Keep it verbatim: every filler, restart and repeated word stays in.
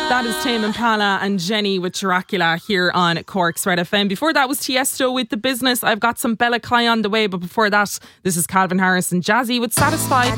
That is Tame Impala and Jenny with Dracula here on Cork's Red F M. Before that was Tiesto with The Business. I've got some Bella Kai on the way, but before that, this is Calvin Harris and Jazzy with Satisfied.